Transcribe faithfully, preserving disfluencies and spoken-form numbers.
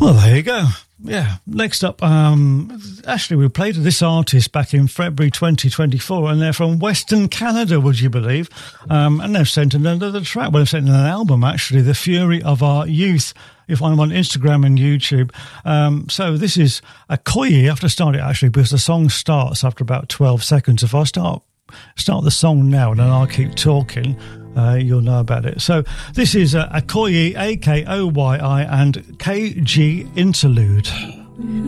Well, there you go. Yeah. Next up, um, actually, we played this artist back in February twenty twenty-four, and they're from Western Canada, would you believe? Um, and they've sent in another track. Well, they've sent in an album, actually, The Fury of Our Youth. You find them on Instagram and YouTube. Um, so this is Okoye. You have to start it, actually, because the song starts after about twelve seconds. If I start start the song now and then I'll keep talking, uh, you'll know about it. So this is uh, Okoye, A K O Y I, and K G Interlude.